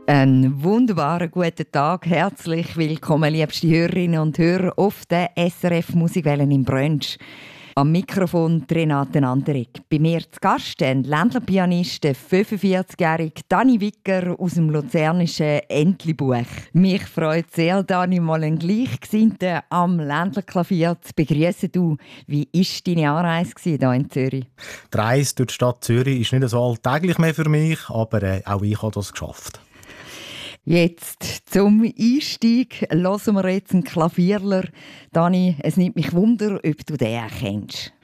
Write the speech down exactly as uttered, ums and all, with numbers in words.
Einen wunderbaren guten Tag. Herzlich willkommen, liebste Hörerinnen und Hörer, auf der S R F Musikwellen im Brunch. Am Mikrofon Renate Anderegg. Bei mir zu Gast ein Ländlerpianist, der fünfundvierzigjährige Dani Wicker aus dem luzernischen Entlebuch. Mich freut sehr, Dani, mal einen Gleichgesinnten am Ländlerklavier zu begrüßen. Du, wie war deine Anreise hier in Zürich? Die Reise durch die Stadt Zürich ist nicht so alltäglich mehr für mich, aber äh, auch ich habe das geschafft. Jetzt zum Einstieg hören wir jetzt einen Klavierler. Dani, es nimmt mich Wunder, ob du den kennst.